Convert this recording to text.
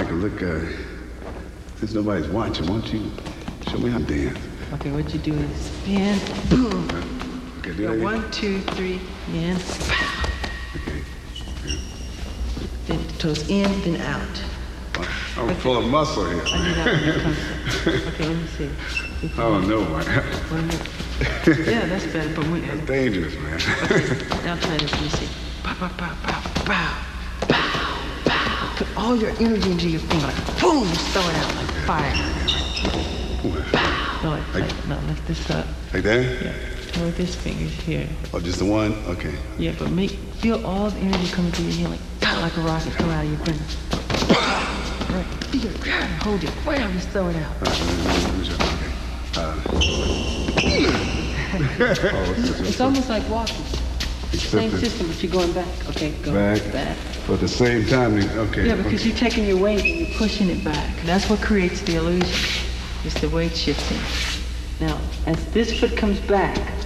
Michael, look, since nobody's watching, why don't you show me how to dance? Okay, what you do is spin, boom. Okay, do Go that 1, 2, 3, in, pow. Okay. Then toes in, then out. I'm full of muscle here. I do that when it comes to. Okay, let me see. Oh, no, man. 1 minute. Yeah, that's better, but we. That's dangerous, man. Okay, now try this. Let me see. Pow, pow, pow, pow, pow, pow, pow. Put all your energy into your finger, like boom, just throw it out like fire. Pow. No, lift this up. Like that? Yeah. Hold this fingers here. Oh, just the one? Okay. Yeah, but feel all the energy coming through your hand like a rocket come out of your finger. Right. Feel it. Hold it. Wham, just throw it out. It's almost like walking. Same system, but you're going back. Okay, go back. But at the same time, okay. Yeah, because you're taking your weight and you're pushing it back. That's what creates the illusion. It's the weight shifting. Now, as this foot comes back,